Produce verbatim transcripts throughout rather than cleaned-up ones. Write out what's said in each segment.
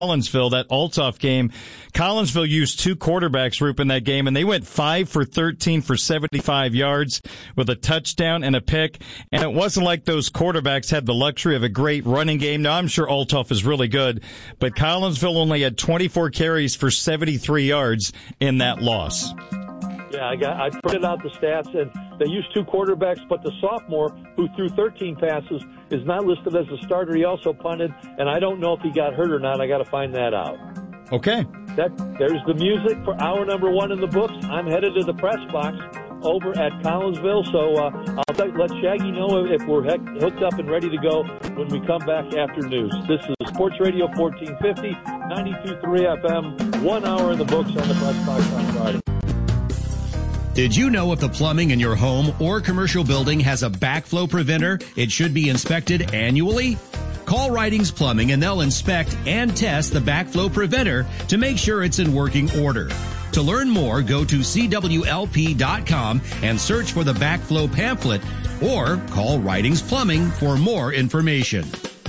Collinsville, that Althoff game. Collinsville used two quarterbacks, Roop, in that game, and they went five for thirteen for seventy-five yards with a touchdown and a pick. And it wasn't like those quarterbacks had the luxury of a great running game. Now, I'm sure Althoff is really good, but Collinsville only had twenty-four carries for seventy-three yards in that loss. Yeah, I got. I printed out the stats, and they used two quarterbacks, but the sophomore who threw thirteen passes is not listed as a starter. He also punted, and I don't know if he got hurt or not. I got to find that out. Okay. That there's the music for hour number one in the books. I'm headed to the press box over at Collinsville, so uh, I'll let Shaggy know if we're hooked up and ready to go when we come back after news. This is Sports Radio fourteen fifty, ninety-two point three F M, one hour in the books on the press box on Friday. Did you know if the plumbing in your home or commercial building has a backflow preventer, it should be inspected annually? Call Ridings Plumbing and they'll inspect and test the backflow preventer to make sure it's in working order. To learn more, go to C W L P dot com and search for the backflow pamphlet or call Ridings Plumbing for more information.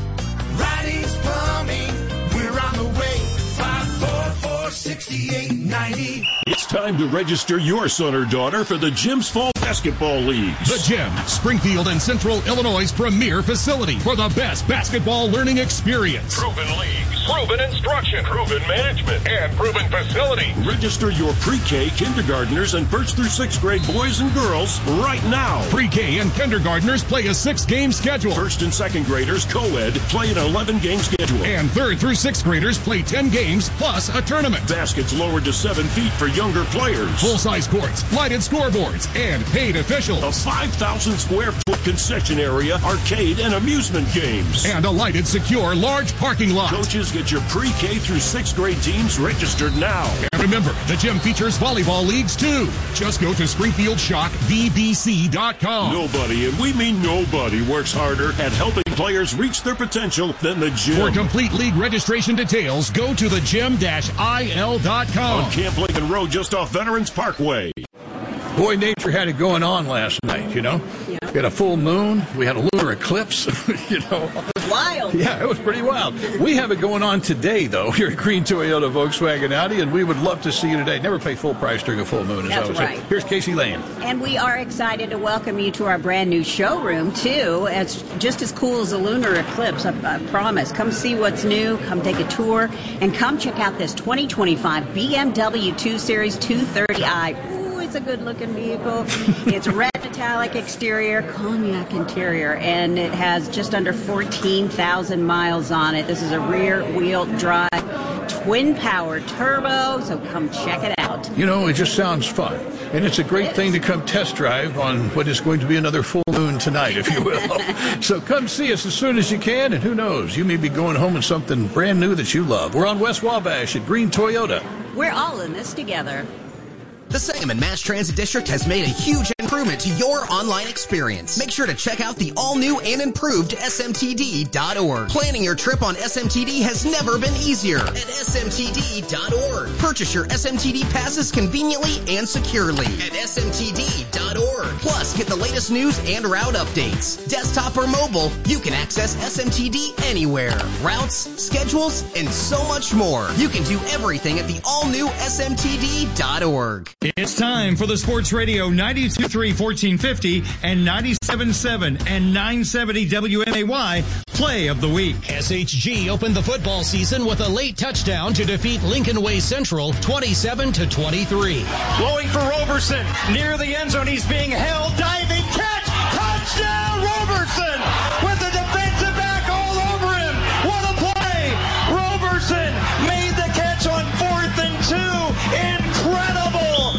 Ridings Plumbing, we're on the way, five four four, six eight nine zero. It's time to register your son or daughter for the Gym's Fall Basketball Leagues. The Gym, Springfield and Central Illinois' premier facility for the best basketball learning experience. Proven leagues, proven instruction, proven management, and proven facilities. Register your pre-K, kindergartners, and first through sixth grade boys and girls right now. Pre-K and kindergartners play a six-game schedule. First and second graders, co-ed, play an eleven-game schedule. And third through sixth graders play ten games plus a tournament. Baskets lowered to seven feet for younger players. Full-size courts, lighted scoreboards, and paid officials. A five thousand square foot concession area, arcade, and amusement games. And a lighted, secure, large parking lot. Coaches, get your pre-K through sixth grade teams registered now. And remember, the gym features volleyball leagues too. Just go to Springfield Shock V B C dot com. Nobody, and we mean nobody, works harder at helping players reach their potential than the gym. For complete league registration details, go to the gym dash I L dot com. On Camp Lincoln Road, just off Veterans Parkway. Boy, nature had it going on last night, you know. Yeah. We had a full moon. We had a lunar eclipse, you know. It was wild. Yeah, it was pretty wild. We have it going on today, though, here at Green Toyota Volkswagen Audi, and we would love to see you today. Never pay full price during a full moon, as That's I would right. say. Here's Casey Lane. And we are excited to welcome you to our brand new showroom, too. It's just as cool as the lunar eclipse, I, I promise. Come see what's new, come take a tour, and come check out this twenty twenty-five B M W two Series two thirty i. It's a good-looking vehicle. It's red metallic exterior, cognac interior, and it has just under fourteen thousand miles on it. This is a rear-wheel drive, twin-power turbo, so come check it out. You know, it just sounds fun. And it's a great it thing is. to come test drive on what is going to be another full moon tonight, if you will. So come see us as soon as you can, and who knows, you may be going home with something brand new that you love. We're on West Wabash at Green Toyota. We're all in this together. The Sangamon Mass Transit District has made a huge improvement to your online experience. Make sure to check out the all-new and improved S M T D dot org. Planning your trip on S M T D has never been easier at S M T D dot org. Purchase your S M T D passes conveniently and securely at S M T D dot org. Plus, get the latest news and route updates. Desktop or mobile, you can access S M T D anywhere. Routes, schedules, and so much more. You can do everything at the all-new S M T D dot org. It's time for the Sports Radio ninety-two point three, fourteen fifty and ninety-seven point seven and nine seventy W M A Y Play of the Week. S H G opened the football season with a late touchdown to defeat Lincoln Way Central twenty-seven to twenty-three. Blowing for Roberson near the end zone. He's being held. Diving catch. Touchdown Roberson with the defensive back all over him. What a play. Roberson made the catch on fourth and two. Incredible.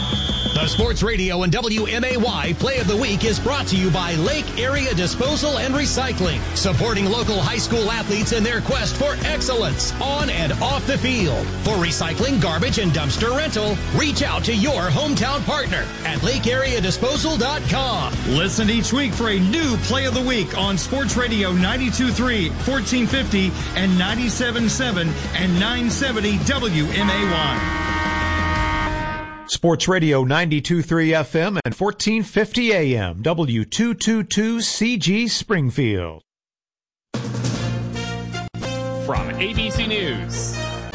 The Sports Radio and W M A Y Play of the Week is brought to you by Lake Area Disposal and Recycling, supporting local high school athletes in their quest for excellence on and off the field. For recycling, garbage, and dumpster rental, reach out to your hometown partner at lake area disposal dot com. Listen each week for a new Play of the Week on Sports Radio ninety-two point three, fourteen fifty and ninety-seven point seven and nine seventy W M A Y. Sports Radio ninety-two point three F M and fourteen fifty A M, W two twenty-two C G Springfield. From A B C News,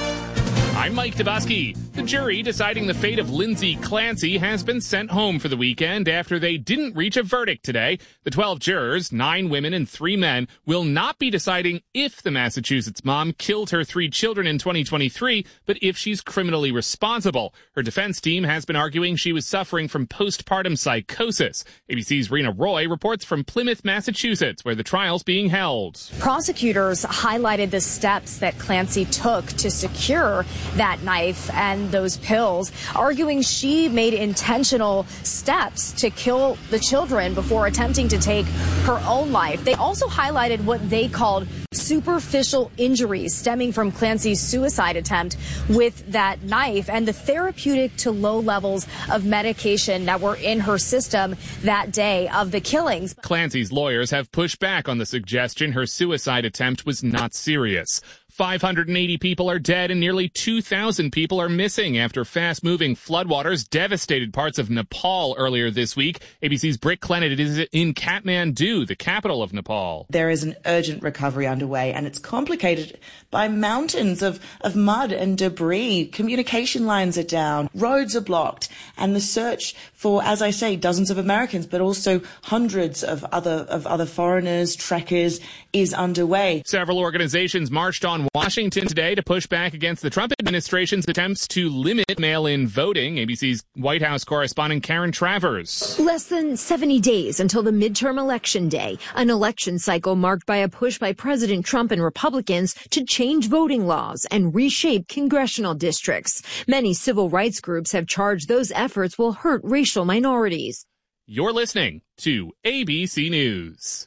I'm Mike Dabusky. The jury deciding the fate of Lindsay Clancy has been sent home for the weekend after they didn't reach a verdict today. The twelve jurors, nine women and three men, will not be deciding if the Massachusetts mom killed her three children in twenty twenty-three, but if she's criminally responsible. Her defense team has been arguing she was suffering from postpartum psychosis. A B C's Rena Roy reports from Plymouth, Massachusetts, where the trial's being held. Prosecutors highlighted the steps that Clancy took to secure that knife and those pills, arguing she made intentional steps to kill the children before attempting to take her own life. They also highlighted what they called superficial injuries stemming from Clancy's suicide attempt with that knife and the therapeutic to low levels of medication that were in her system that day of the killings. Clancy's lawyers have pushed back on the suggestion her suicide attempt was not serious. five hundred eighty people are dead and nearly two thousand people are missing after fast-moving floodwaters devastated parts of Nepal earlier this week. A B C's Britt Clennett is in Kathmandu, the capital of Nepal. There is an urgent recovery underway, and it's complicated by mountains of, of mud and debris. Communication lines are down, roads are blocked, and the search for, as I say, dozens of Americans, but also hundreds of other of other foreigners, trekkers, is underway. Several organizations marched on Washington today to push back against the Trump administration's attempts to limit mail-in voting. A B C's White House correspondent Karen Travers. Less than seventy days until the midterm election day, an election cycle marked by a push by President Trump and Republicans to change voting laws and reshape congressional districts. Many civil rights groups have charged those efforts will hurt racial minorities. You're listening to A B C News.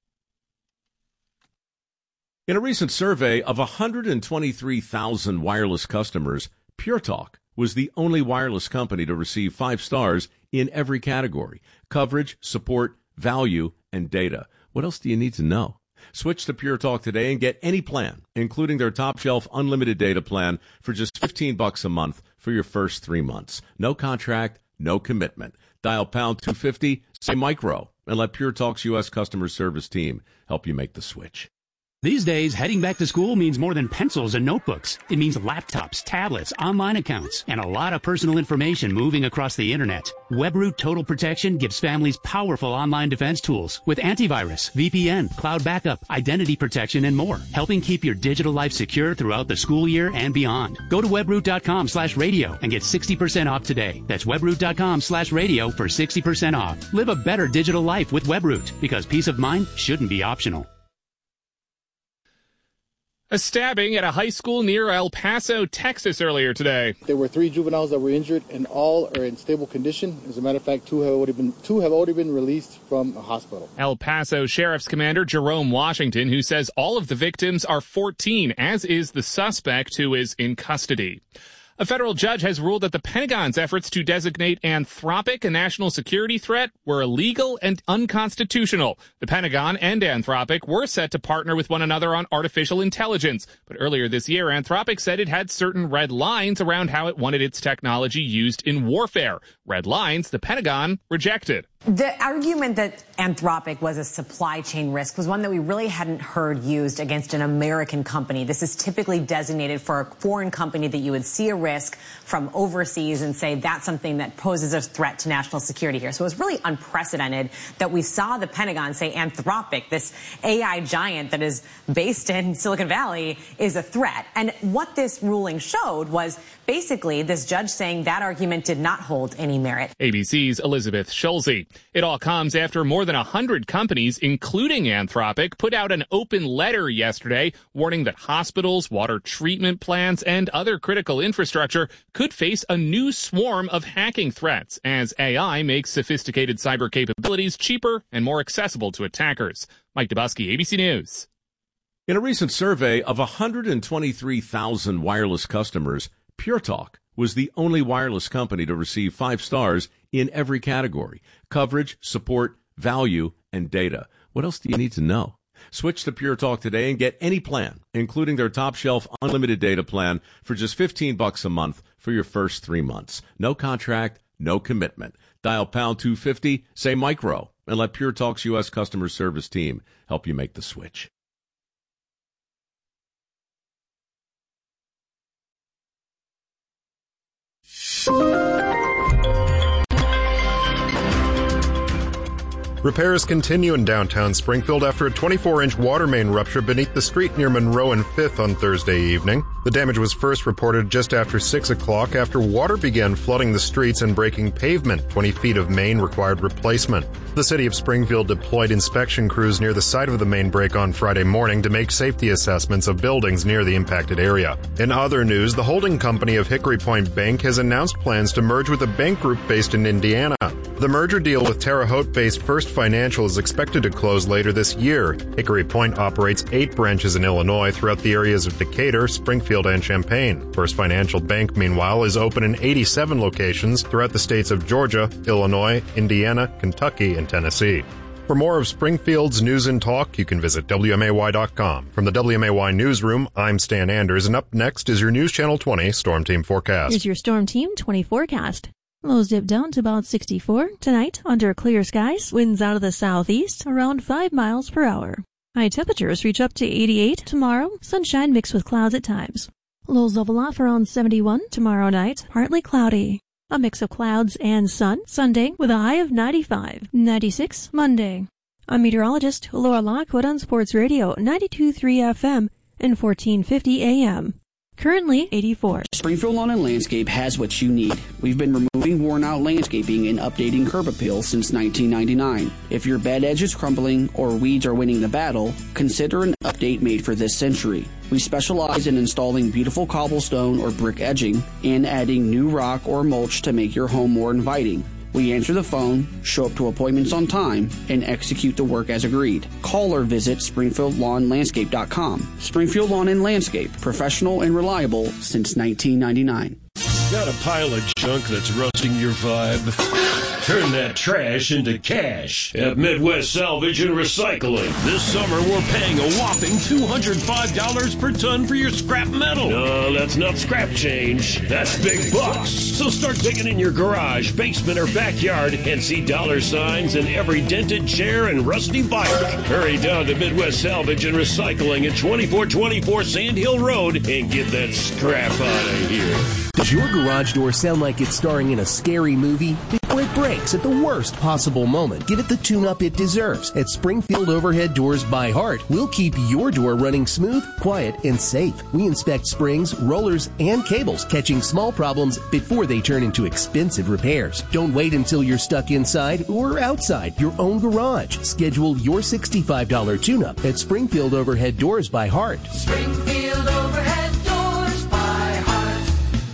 In a recent survey of one hundred twenty-three thousand wireless customers, Pure Talk was the only wireless company to receive five stars in every category: coverage, support, value, and data. What else do you need to know? Switch to Pure Talk today and get any plan, including their top-shelf unlimited data plan, for just fifteen bucks a month for your first three months. No contract, no commitment. Dial pound two fifty, say micro, and let Pure Talk's U S customer service team help you make the switch. These days, heading back to school means more than pencils and notebooks. It means laptops, tablets, online accounts, and a lot of personal information moving across the internet. WebRoot Total Protection gives families powerful online defense tools with antivirus, V P N, cloud backup, identity protection, and more, helping keep your digital life secure throughout the school year and beyond. Go to webroot.com slash radio and get sixty percent off today. That's webroot.com slash radio for sixty percent off. Live a better digital life with WebRoot, because peace of mind shouldn't be optional. A stabbing at a high school near El Paso, Texas earlier today. There were three juveniles that were injured, and all are in stable condition. As a matter of fact, two have already been two have already been released from a hospital. El Paso Sheriff's Commander Jerome Washington, who says all of the victims are fourteen, as is the suspect, who is in custody. A federal judge has ruled that the Pentagon's efforts to designate Anthropic a national security threat were illegal and unconstitutional. The Pentagon and Anthropic were set to partner with one another on artificial intelligence, but earlier this year, Anthropic said it had certain red lines around how it wanted its technology used in warfare. Red lines the Pentagon rejected. The argument that Anthropic was a supply chain risk was one that we really hadn't heard used against an American company. This is typically designated for a foreign company that you would see a risk from overseas and say that's something that poses a threat to national security here. So it was really unprecedented that we saw the Pentagon say Anthropic, this A I giant that is based in Silicon Valley, is a threat. And what this ruling showed was basically this judge saying that argument did not hold any merit. A B C's Elizabeth Schulze. It all comes after more than one hundred companies, including Anthropic, put out an open letter yesterday warning that hospitals, water treatment plants, and other critical infrastructure could face a new swarm of hacking threats as A I makes sophisticated cyber capabilities cheaper and more accessible to attackers. Mike Dabusky, A B C News. In a recent survey of one hundred twenty-three thousand wireless customers, Pure Talk was the only wireless company to receive five stars in every category: coverage, support, value, and data. What else do you need to know? Switch to Pure Talk today and get any plan, including their top-shelf unlimited data plan, for just fifteen bucks a month for your first three months. No contract, no commitment. Dial pound two fifty, say micro, and let Pure Talk's U S customer service team help you make the switch. Repairs continue in downtown Springfield after a twenty-four inch water main rupture beneath the street near Monroe and fifth on Thursday evening. The damage was first reported just after six o'clock after water began flooding the streets and breaking pavement. twenty feet of main required replacement. The city of Springfield deployed inspection crews near the site of the main break on Friday morning to make safety assessments of buildings near the impacted area. In other news, the holding company of Hickory Point Bank has announced plans to merge with a bank group based in Indiana. The merger deal with Terre Haute-based First Financial is expected to close later this year. Hickory Point operates eight branches in Illinois throughout the areas of Decatur, Springfield, and Champaign. First Financial Bank, meanwhile, is open in eighty-seven locations throughout the states of Georgia, Illinois, Indiana, Kentucky, and Tennessee. For more of Springfield's news and talk, you can visit W M A Y dot com. From the W M A Y Newsroom, I'm Stan Anders, and up next is your News Channel twenty Storm Team forecast. Here's your Storm Team twenty forecast. Lows dip down to about sixty-four. Tonight, under clear skies, winds out of the southeast around five miles per hour. High temperatures reach up to eighty-eight tomorrow, sunshine mixed with clouds at times. Lows level off around seventy-one tomorrow night, partly cloudy. A mix of clouds and sun Sunday with a high of ninety-five. ninety-six Monday. I'm meteorologist Laura Lockwood on Sports Radio ninety-two point three F M and fourteen fifty A M. Currently eighty-four. Springfield Lawn and Landscape has what you need. We've been removing worn-out landscaping and updating curb appeal since nineteen ninety-nine. If your bed edge is crumbling or weeds are winning the battle, consider an update made for this century. We specialize in installing beautiful cobblestone or brick edging and adding new rock or mulch to make your home more inviting. We answer the phone, show up to appointments on time, and execute the work as agreed. Call or visit Springfield Lawn Landscape dot com. Springfield Lawn and Landscape, professional and reliable since nineteen ninety-nine. Got a pile of junk that's rusting your vibe? Turn that trash into cash at Midwest Salvage and Recycling. This summer, we're paying a whopping two hundred five dollars per ton for your scrap metal. No, that's not scrap change. That's big bucks. So start digging in your garage, basement, or backyard and see dollar signs in every dented chair and rusty bike. Hurry down to Midwest Salvage and Recycling at twenty-four twenty-four Sand Hill Road and get that scrap out of here. Does your garage door sound like it's starring in a scary movie? Before it breaks at the worst possible moment, give it the tune-up it deserves. At Springfield Overhead Doors by Heart, we'll keep your door running smooth, quiet, and safe. We inspect springs, rollers, and cables, catching small problems before they turn into expensive repairs. Don't wait until you're stuck inside or outside your own garage. Schedule your sixty-five dollars tune-up at Springfield Overhead Doors by Heart. Springfield Overhead Doors by Heart.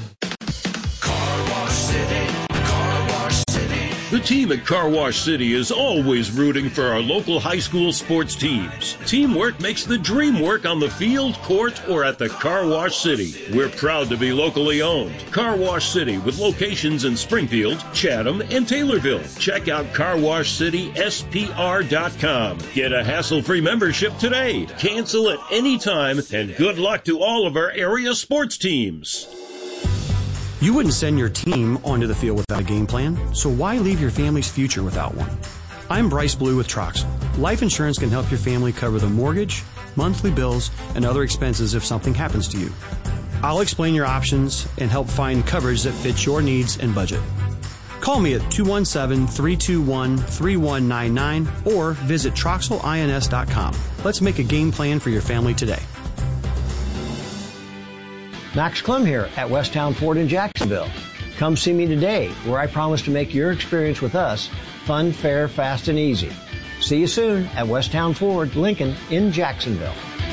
Car Wash City, Car Wash City. The team at Car Wash City is always rooting for our local high school sports teams. Teamwork makes the dream work on the field, court, or at the Car Wash City. We're proud to be locally owned. Car Wash City with locations in Springfield, Chatham, and Taylorville. Check out car wash city S P R dot com. Get a hassle-free membership today. Cancel at any time, and good luck to all of our area sports teams. You wouldn't send your team onto the field without a game plan, so why leave your family's future without one? I'm Bryce Blue with Troxel. Life insurance can help your family cover the mortgage, monthly bills, and other expenses if something happens to you. I'll explain your options and help find coverage that fits your needs and budget. Call me at two one seven, three two one, three one nine nine or visit Troxel Ins dot com. Let's make a game plan for your family today. Max Clem here at Westtown Ford in Jacksonville. Come see me today, where I promise to make your experience with us fun, fair, fast, and easy. See you soon at Westtown Ford, Lincoln in Jacksonville.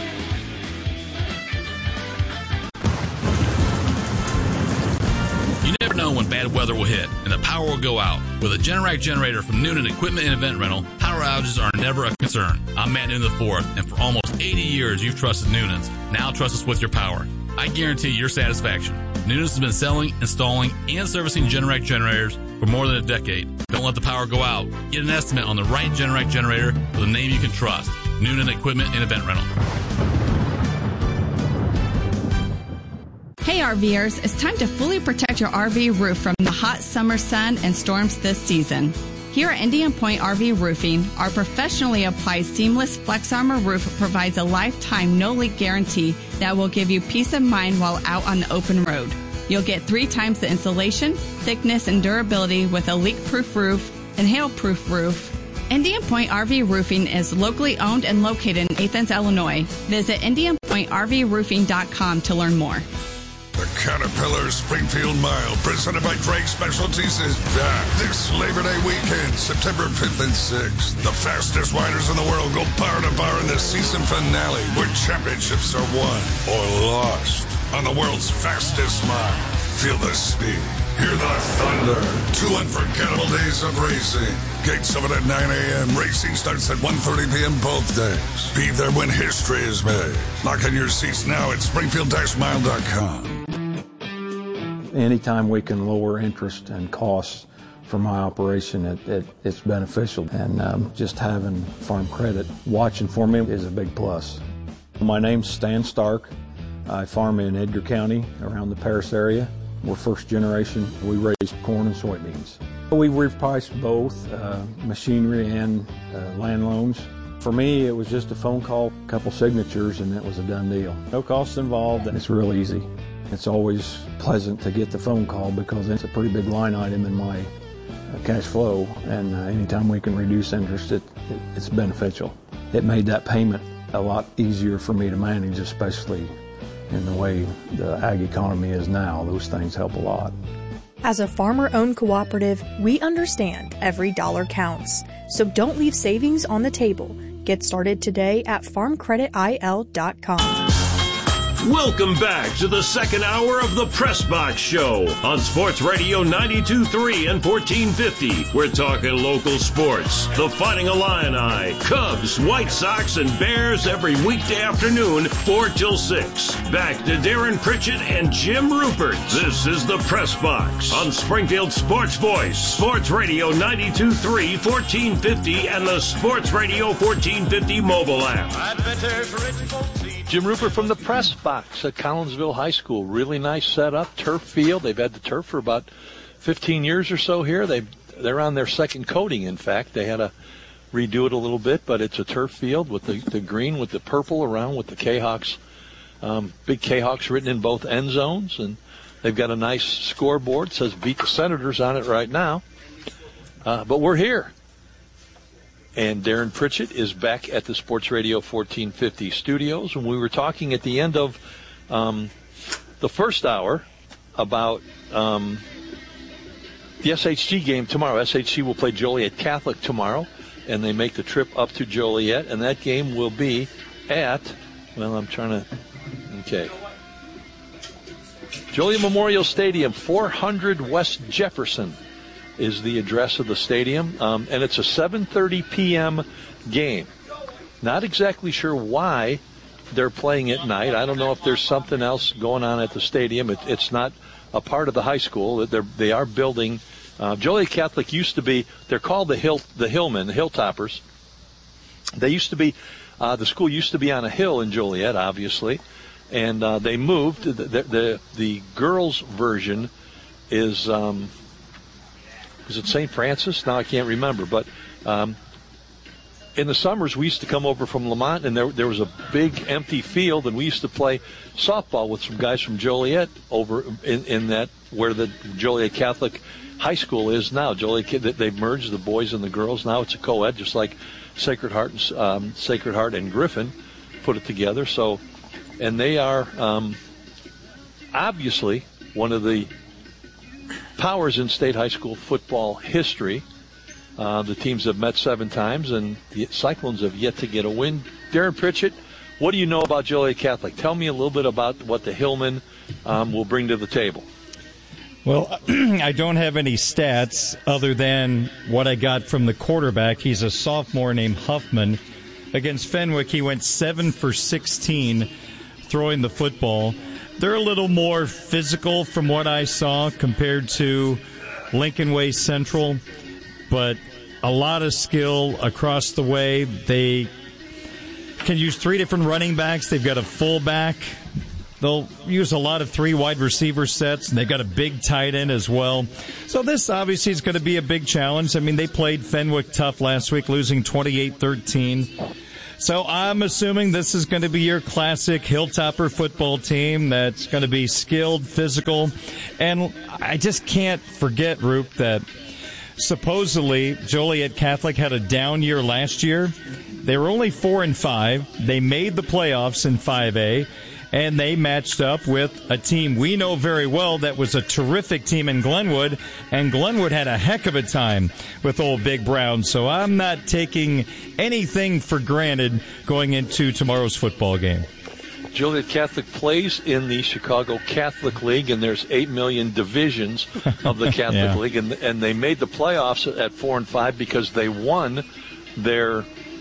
You never know when bad weather will hit and the power will go out. With a Generac generator from Noonan Equipment and Event Rental, power outages are never a concern. I'm Matt Noonan the fourth, and for almost eighty years you've trusted Noonan's. Now trust us with your power. I guarantee your satisfaction. Noonan's has been selling, installing, and servicing Generac generators for more than a decade. Don't let the power go out. Get an estimate on the right Generac generator with a name you can trust. Noonan Equipment and Event Rental. Hey RVers, it's time to fully protect your R V roof from the hot summer sun and storms this season. Here at Indian Point R V Roofing, our professionally applied seamless Flex Armor roof provides a lifetime no-leak guarantee that will give you peace of mind while out on the open road. You'll get three times the insulation, thickness, and durability with a leak-proof roof and hail-proof roof. Indian Point R V Roofing is locally owned and located in Athens, Illinois. Visit indian point r v roofing dot com to learn more. The Caterpillar Springfield Mile, presented by Drake Specialties, is back this Labor Day weekend, September fifth and sixth. The fastest riders in the world go bar to bar in the season finale, where championships are won or lost on the world's fastest mile. Feel the speed. Hear the thunder. Two unforgettable days of racing. Gates open at nine a.m. Racing starts at one thirty p.m. both days. Be there when history is made. Lock in your seats now at springfield dash mile dot com. Anytime we can lower interest and costs for my operation, it, it, it's beneficial. And um, just having Farm Credit watching for me is a big plus. My name's Stan Stark. I farm in Edgar County around the Paris area. We're first generation. We raise corn and soybeans. We've repriced both uh, machinery and uh, land loans. For me, it was just a phone call, a couple signatures, and it was a done deal. No costs involved, and it's real easy. It's always pleasant to get the phone call because it's a pretty big line item in my uh, cash flow, and uh, anytime we can reduce interest, it, it, it's beneficial. It made that payment a lot easier for me to manage, especially in the way the ag economy is now. Those things help a lot. As a farmer-owned cooperative, we understand every dollar counts. So don't leave savings on the table. Get started today at farm credit I L dot com. Welcome back to the second hour of the Press Box Show on Sports Radio ninety-two point three and fourteen fifty. We're talking local sports. The Fighting Illini, Cubs, White Sox, and Bears every weekday afternoon, four till six. Back to Darren Pritchett and Jim Rupert. This is the Press Box on Springfield Sports Voice, Sports Radio ninety-two point three, fourteen fifty, and the Sports Radio fourteen fifty mobile app. Jim Rupert from the Press Box at Collinsville High School. Really nice setup, turf field. They've had the turf for about fifteen years or so here. They they're on their second coating. In fact, they had to redo it a little bit, but it's a turf field with the, the green with the purple around with the K-Hawks, um, big K-Hawks written in both end zones, and they've got a nice scoreboard. It says beat the Senators on it right now, uh, but we're here. And Darren Pritchett is back at the Sports Radio fourteen fifty studios. When we were talking at the end of um, the first hour about um, the S H G game tomorrow. S H G will play Joliet Catholic tomorrow, and they make the trip up to Joliet, and that game will be at, well, I'm trying to, okay, Joliet Memorial Stadium, four hundred West Jefferson is the address of the stadium, um, and it's a seven thirty p.m. game. Not exactly sure why they're playing at night. I don't know if there's something else going on at the stadium. It, it's not a part of the high school. They're, they are building. Uh, Joliet Catholic used to be, they're called the Hill, the Hillmen, the Hilltoppers. They used to be, uh, the school used to be on a hill in Joliet, obviously, and uh, they moved. The, the, the, the girls' version is... Um, Is it Saint Francis? Now I can't remember. But um, in the summers, we used to come over from Lamont, and there there was a big empty field, and we used to play softball with some guys from Joliet over in, in that where the Joliet Catholic High School is now. Joliet, they've merged the boys and the girls. Now it's a co-ed, just like Sacred Heart and um, Sacred Heart and Griffin put it together. So, and they are um, obviously one of the powers in state high school football history. Uh, the teams have met seven times, and the Cyclones have yet to get a win. Darren Pritchett, what do you know about Joliet Catholic? Tell me a little bit about what the Hillmen um, will bring to the table. Well, I don't have any stats other than what I got from the quarterback. He's a sophomore named Huffman. Against Fenwick, he went seven for sixteen throwing the football. They're a little more physical from what I saw compared to Lincoln Way Central, but a lot of skill across the way. They can use three different running backs. They've got a fullback. They'll use a lot of three wide receiver sets, and they've got a big tight end as well. So this obviously is going to be a big challenge. I mean, they played Fenwick tough last week, losing twenty-eight thirteen. So I'm assuming this is going to be your classic Hilltopper football team that's going to be skilled, physical. And I just can't forget, Roop, that supposedly Joliet Catholic had a down year last year. They were only four and five. They made the playoffs in five A. And they matched up with a team we know very well that was a terrific team in Glenwood, and Glenwood had a heck of a time with old Big Brown. So I'm not taking anything for granted going into tomorrow's football game. Joliet Catholic plays in the Chicago Catholic League, and there's eight million divisions of the Catholic yeah. League, and, and they made the playoffs at four and five because they won their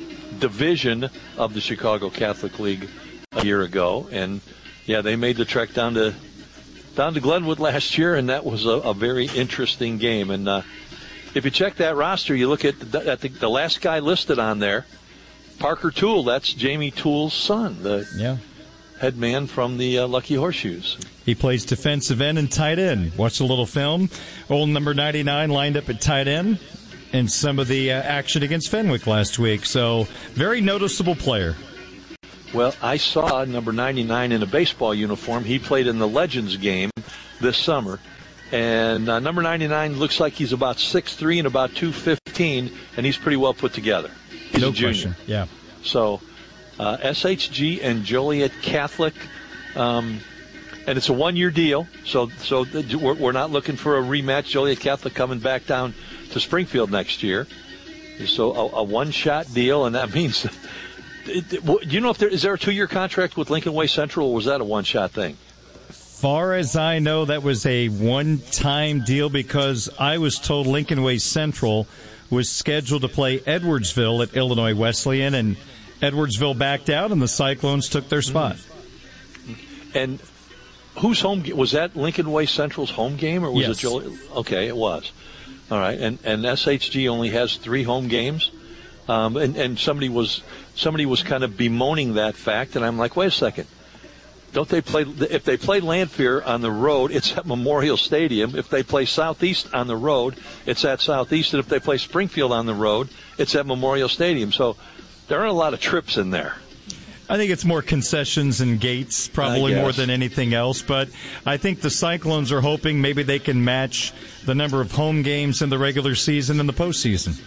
division of the Chicago Catholic League a year ago. And yeah, they made the trek down to down to Glenwood last year, and that was a, a very interesting game. And uh, if you check that roster, you look at the, at the, the last guy listed on there, Parker Toole. That's Jamie Toole's son, the yeah. head man from the uh, Lucky Horseshoes. He plays defensive end and tight end. Watch a little film. Old number ninety-nine lined up at tight end in some of the uh, action against Fenwick last week. So very noticeable player. Well, I saw number ninety-nine in a baseball uniform. He played in the Legends game this summer. And uh, number ninety-nine looks like he's about six three and about two fifteen, and he's pretty well put together. He's no a junior. Question. Yeah. So uh, S H G and Joliet Catholic, um, and it's a one-year deal. So so th- we're, we're not looking for a rematch. Joliet Catholic coming back down to Springfield next year. So a, a one-shot deal, and that means that It, it, do you know if there is there a two-year contract with Lincoln Way Central, or was that a one-shot thing? Far as I know, that was a one-time deal because I was told Lincoln Way Central was scheduled to play Edwardsville at Illinois Wesleyan, and Edwardsville backed out, and the Cyclones took their spot. Mm-hmm. And whose home was that? Lincoln Way Central's home game, or was yes. it Joliet? Okay, it was. All right, and and S H G only has three home games. Um, and, and somebody was somebody was kind of bemoaning that fact, and I'm like, wait a second. Don't they play? If they play Lanphier on the road, it's at Memorial Stadium. If they play Southeast on the road, it's at Southeast. And if they play Springfield on the road, it's at Memorial Stadium. So there aren't a lot of trips in there. I think it's more concessions and gates, probably more than anything else. But I think the Cyclones are hoping maybe they can match the number of home games in the regular season and the postseason.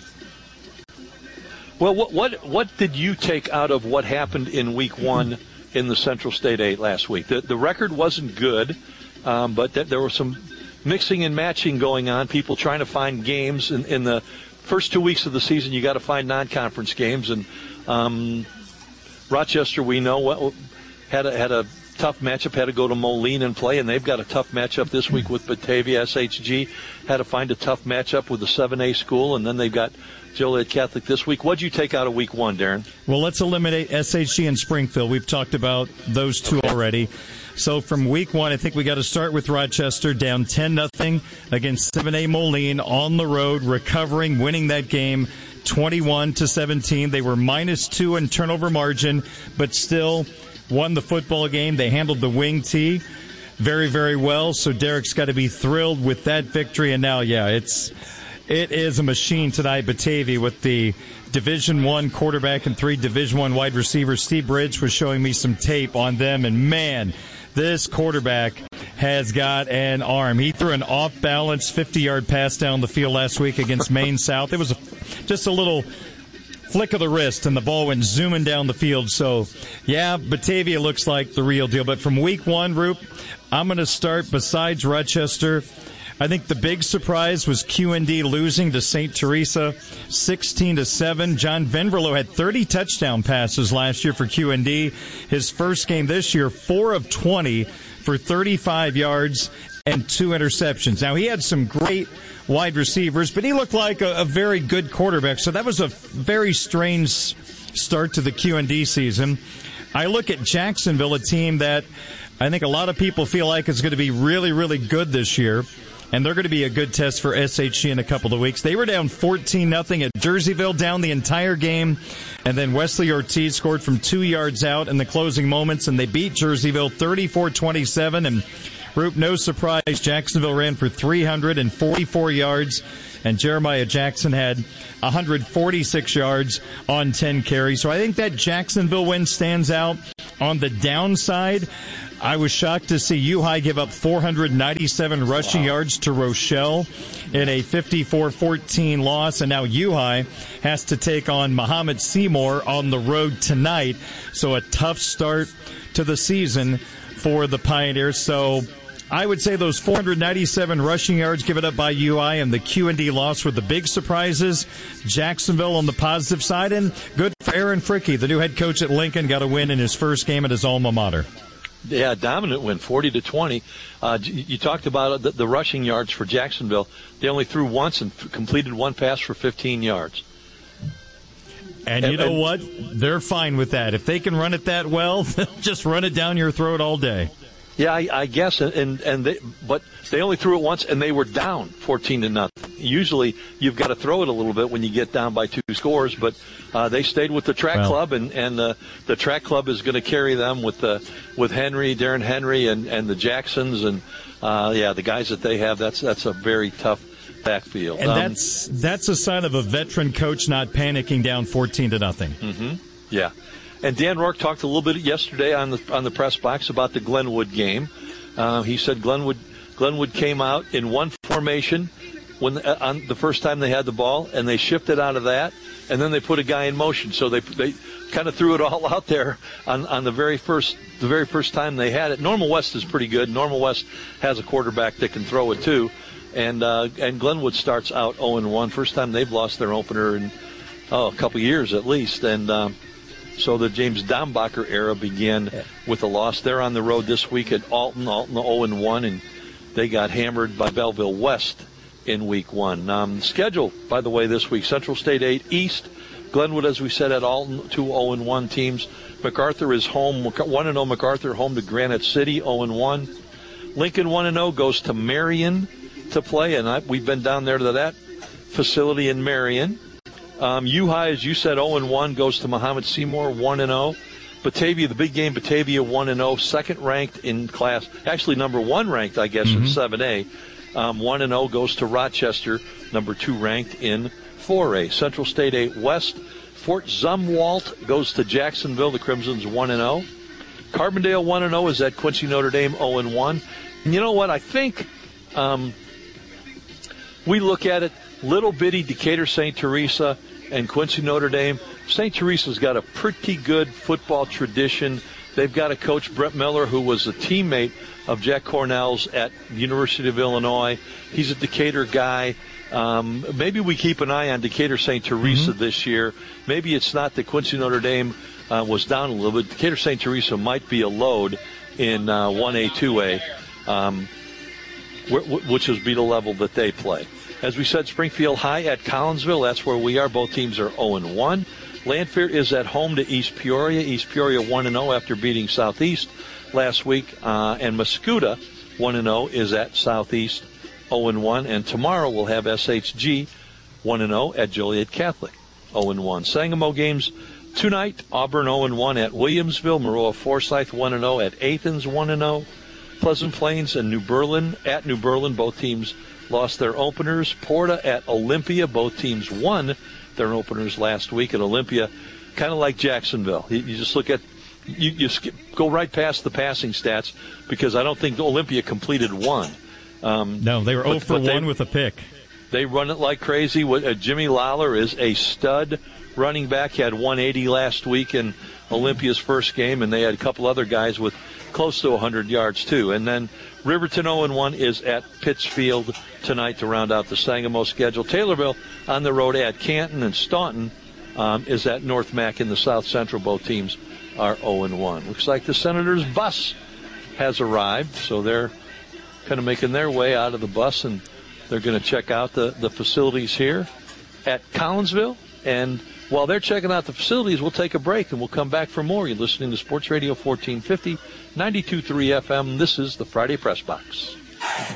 Well, what what what did you take out of what happened in Week One in the Central State Eight last week? The the record wasn't good, um, but th- there was some mixing and matching going on. People trying to find games in, in the first two weeks of the season. You got to find non-conference games, and um, Rochester, we know, had a, had a tough matchup. Had to go to Moline and play, and they've got a tough matchup this week with Batavia. S H G had to find a tough matchup with the seven A school, and then they've got Joliet Catholic this week. What'd you take out of Week One, Darren? Well, let's eliminate S H G and Springfield. We've talked about those two okay. already. So from Week One, I think we got to start with Rochester, down ten nothing against seven A Moline on the road, recovering, winning that game twenty-one to seventeen. They were minus two in turnover margin, but still won the football game. They handled the wing tee very, very well. So Derek's got to be thrilled with that victory. And now, yeah, it's it is a machine tonight, Batavia, with the Division One quarterback and three Division One wide receivers. Steve Bridge was showing me some tape on them, and man, this quarterback has got an arm. He threw an off-balance fifty-yard pass down the field last week against Maine South. It was a, just a little flick of the wrist, and the ball went zooming down the field. So, yeah, Batavia looks like the real deal. But from Week One, Roop, I'm going to start, besides Rochester, I think the big surprise was Q and D losing to Saint Teresa sixteen to seven. John Venverlo had thirty touchdown passes last year for Q and D. His first game this year, four of twenty for thirty-five yards and two interceptions. Now, he had some great wide receivers, but he looked like a, a very good quarterback. So that was a very strange start to the Q and D season. I look at Jacksonville, a team that I think a lot of people feel like is going to be really, really good this year. And they're going to be a good test for S H G in a couple of weeks. They were down fourteen nothing at Jerseyville, down the entire game. And then Wesley Ortiz scored from two yards out in the closing moments, and they beat Jerseyville thirty-four twenty-seven. And Roop, no surprise, Jacksonville ran for three hundred forty-four yards and Jeremiah Jackson had one hundred forty-six yards on ten carries. So I think that Jacksonville win stands out. On the downside, I was shocked to see U High give up four hundred ninety-seven rushing wow. yards to Rochelle in a fifty-four fourteen loss, and now U High has to take on Muhammad Seymour on the road tonight. So a tough start to the season for the Pioneers. So I would say those four hundred ninety-seven rushing yards given up by U I and the Q and D loss were the big surprises. Jacksonville on the positive side, and good for Aaron Fricke, the new head coach at Lincoln, got a win in his first game at his alma mater. Yeah, dominant win, forty to twenty. Uh, you talked about the, the rushing yards for Jacksonville. They only threw once and f- completed one pass for fifteen yards. And, and you know and, what? They're fine with that. If they can run it that well, they'll just run it down your throat all day. Yeah, I, I guess, and and they, but they only threw it once, and they were down fourteen to nothing. Usually, you've got to throw it a little bit when you get down by two scores, but uh, they stayed with the track well, club, and and uh, the track club is going to carry them with the with Henry, Darren Henry, and, and the Jacksons, and uh, yeah, the guys that they have. That's that's a very tough backfield, and um, that's that's a sign of a veteran coach not panicking down fourteen to nothing. Mm-hmm. Yeah. And Dan Rourke talked a little bit yesterday on the on the press box about the Glenwood game. Uh, he said Glenwood Glenwood came out in one formation when uh, on the first time they had the ball, and they shifted out of that, and then they put a guy in motion. So they they kind of threw it all out there on, on the very first the very first time they had it. Normal West is pretty good. Normal West has a quarterback that can throw it too, and uh, and Glenwood starts out oh and one. First time they've lost their opener in oh a couple years at least, and. Um, So the James Dombacher era began with a loss. They're on the road this week at Alton. Alton oh and one, and they got hammered by Belleville West in week one. Um, schedule, by the way, this week, Central State eight East. Glenwood, as we said, at Alton, two oh and one teams. MacArthur is home, one and oh MacArthur, home to Granite City, oh and one. Lincoln one and oh goes to Marion to play, and I, we've been down there to that facility in Marion. Um, U High, as you said, oh and one goes to Muhammad Seymour, one and oh. Batavia, the big game, Batavia one and oh, second ranked in class. Actually, number one ranked, I guess, mm-hmm. in seven A. Um, one and oh goes to Rochester, number two ranked in four A. Central State eight West. Fort Zumwalt goes to Jacksonville. The Crimsons one and oh. Carbondale one and oh is at Quincy Notre Dame oh and one. And you know what? I think um, we look at it, little bitty Decatur Saint Teresa and Quincy Notre Dame. Saint Teresa's got a pretty good football tradition. They've got a coach, Brett Miller, who was a teammate of Jack Cornell's at the University of Illinois. He's a Decatur guy. Um, maybe we keep an eye on Decatur Saint Teresa mm-hmm. this year. Maybe it's not that Quincy Notre Dame uh, was down a little bit. Decatur Saint Teresa might be a load in uh, one A, two A, um, which is be the level that they play. As we said, Springfield High at Collinsville. That's where we are. Both teams are oh and one. Lanphier is at home to East Peoria. East Peoria one and oh after beating Southeast last week. Uh, and Mascoutah one and oh is at Southeast oh and one. And tomorrow we'll have S H G one and oh at Joliet Catholic oh and one. Sangamo games tonight. Auburn oh and one at Williamsville. Maroa Forsyth one and oh at Athens one and oh. Pleasant Plains and New Berlin at New Berlin. Both teams lost their openers. Porta at Olympia. Both teams won their openers last week at Olympia. Kind of like Jacksonville. You, you just look at, you, you skip, go right past the passing stats because I don't think Olympia completed one. Um, no, they were but, oh for one with a pick. They run it like crazy. Uh, Jimmy Lawler is a stud running back. He had one eighty last week in Olympia's first game, and they had a couple other guys with close to one hundred yards too. And then Riverton oh and one is at Pittsfield tonight to round out the Sangamo schedule. Taylorville on the road at Canton, and Staunton um, is at North Mac in the South Central. Both teams are oh and one. Looks like the Senators' bus has arrived, so they're kind of making their way out of the bus, and they're going to check out the, the facilities here at Collinsville. And while they're checking out the facilities, we'll take a break, and we'll come back for more. You're listening to Sports Radio fourteen fifty, ninety-two point three F M. This is the Friday Press Box.